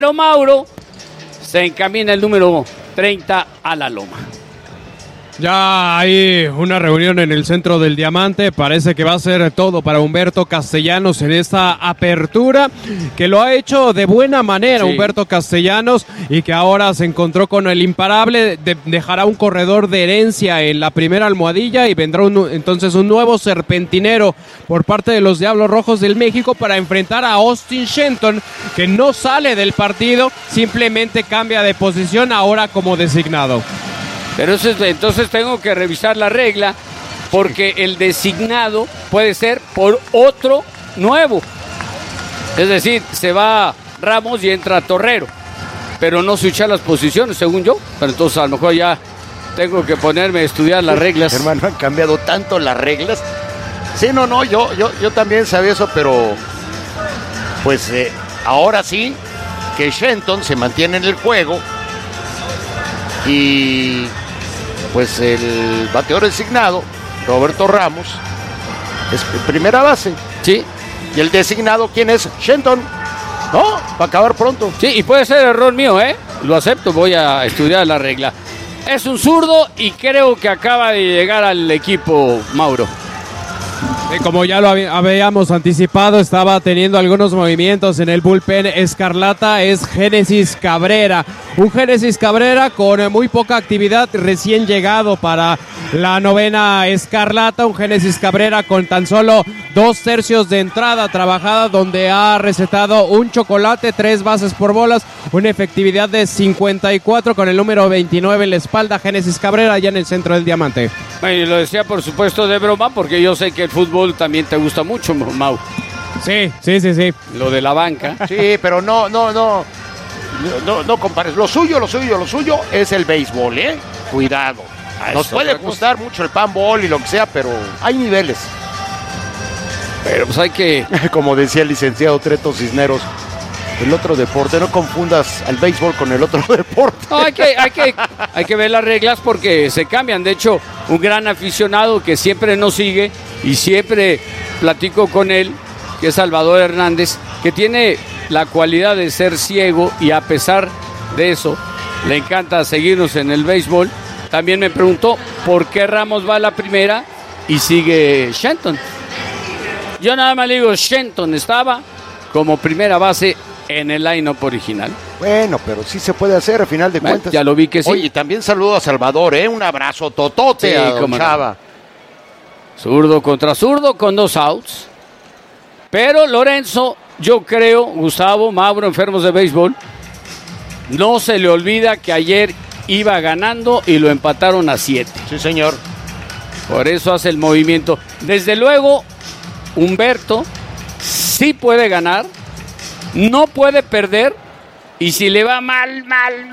Pero Mauro se encamina el número 30 a la loma. Ya hay una reunión en el centro del Diamante, parece que va a ser todo para Humberto Castellanos en esta apertura, que lo ha hecho de buena manera Humberto Castellanos y que ahora se encontró con el imparable, dejará un corredor de herencia en la primera almohadilla y vendrá entonces un nuevo serpentinero por parte de los Diablos Rojos del México para enfrentar a Austin Shenton, que no sale del partido, simplemente cambia de posición ahora como designado. Pero entonces tengo que revisar la regla, porque el designado puede ser por otro nuevo. Es decir, se va Ramos y entra Torrero, pero no switchar las posiciones, según yo. Pero entonces a lo mejor ya tengo que ponerme a estudiar las reglas. Hermano, han cambiado tanto las reglas. Sí, no, yo también sabía eso, pero pues ahora sí que Shenton se mantiene en el juego y pues el bateador designado, Roberto Ramos, es primera base. Sí. Y el designado, ¿quién es? Shenton. No, va a acabar pronto. Sí, y puede ser error mío, lo acepto, voy a estudiar la regla. Es un zurdo y creo que acaba de llegar al equipo Mauro. Como ya lo habíamos anticipado, estaba teniendo algunos movimientos en el bullpen escarlata, es Génesis Cabrera. Un Génesis Cabrera con muy poca actividad, recién llegado para la novena escarlata. Un Génesis Cabrera con tan solo 2/3 de entrada trabajada, donde ha recetado un chocolate, 3 bases por bolas, una efectividad de 54 con el número 29 en la espalda. Génesis Cabrera ya en el centro del Diamante. Y lo decía por supuesto de broma, porque yo sé que el fútbol también te gusta mucho, Mau. Sí. Lo de la banca. Sí, pero no compares. Lo suyo es el béisbol, Cuidado. Nos puede gustar mucho el panball y lo que sea, pero hay niveles. Pero pues hay que... Como decía el licenciado Treto Cisneros, el otro deporte, no confundas al béisbol con el otro deporte. No, hay que ver las reglas porque se cambian. De hecho, un gran aficionado que siempre nos sigue y siempre platico con él, que es Salvador Hernández, que tiene la cualidad de ser ciego y a pesar de eso le encanta seguirnos en el béisbol. También me preguntó por qué Ramos va a la primera y sigue Shenton. Yo nada más le digo, Shenton estaba como primera base en el line-up original. Bueno, pero sí se puede hacer, a final de cuentas. Ya lo vi que sí. Oye, también saludo a Salvador, un abrazo totote a don Chava. Zurdo contra zurdo con 2 outs. Pero Lorenzo, yo creo, Gustavo, Mauro, enfermos de béisbol, no se le olvida que ayer iba ganando y lo empataron a 7. Sí, señor. Por eso hace el movimiento. Desde luego, Humberto sí puede ganar, no puede perder, y si le va mal,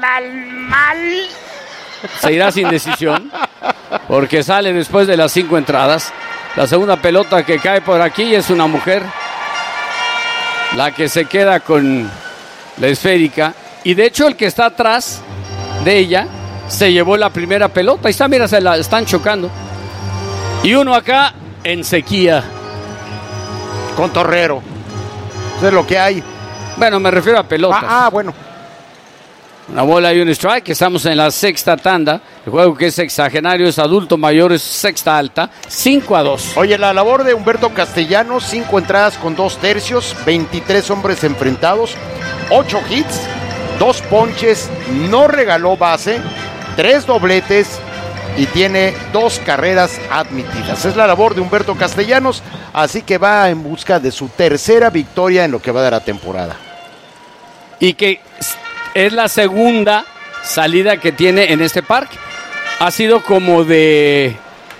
se irá sin decisión, porque sale después de las 5 entradas. La segunda pelota que cae por aquí es una mujer, la que se queda con la esférica, y de hecho el que está atrás de ella se llevó la primera pelota. Ahí está, mira, se la están chocando. Y uno acá en sequía. Con Torrero. Eso es lo que hay. Bueno, me refiero a pelotas. Bueno. Una bola y un strike. Estamos en la sexta tanda. El juego que es sexagenario, es adulto mayor, es sexta alta. 5-2. Oye, la labor de Humberto Castellanos: 5 entradas con 2/3, 23 hombres enfrentados, 8 hits, 2 ponches, no regaló base, 3 dobletes y tiene 2 carreras admitidas. Es la labor de Humberto Castellanos, así que va en busca de su tercera victoria en lo que va de la temporada. Y que es la segunda salida que tiene en este parque. Ha sido como el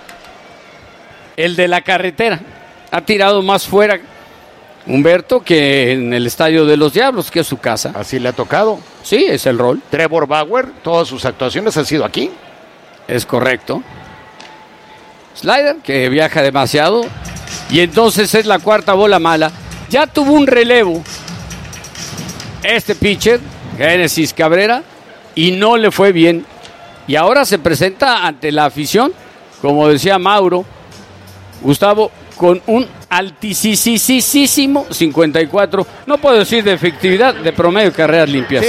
de la carretera. Ha tirado más fuera Humberto que en el Estadio de los Diablos, que es su casa. Así le ha tocado. Sí, es el rol. Trevor Bauer, todas sus actuaciones han sido aquí. Es correcto. Slider, que viaja demasiado. Y entonces es la cuarta bola mala. Ya tuvo un relevo este pitcher, Génesis Cabrera, y no le fue bien. Y ahora se presenta ante la afición, como decía Mauro, Gustavo, con un altísimo, 54. No puedo decir de efectividad, de promedio de carreras limpias.